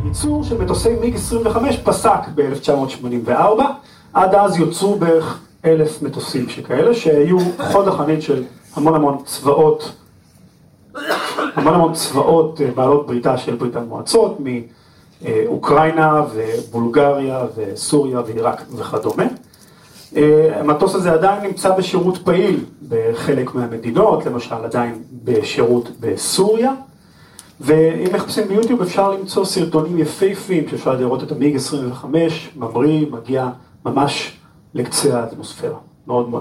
ייצור של מטוסי מיג 25 פסק ב-1984, עד אז יוצרו בערך 1,000 מטוסים שכאלה, שהיו חוד החנית של המון צבאות בעלות בריתה של ברית המועצות, מאוקראינה ובולגריה וסוריה ועיראק וכדומה. המטוס הזה עדיין נמצא בשירות פעיל בחלק מהמדינות, למשל עדיין בשירות בסוריה, ואם מחפשים ביוטיוב אפשר למצוא סרטונים יפהפיים שאפשר לראות את המיג 25, מבריא, מגיע ממש לקצה האטמוספירה. מאוד מאוד.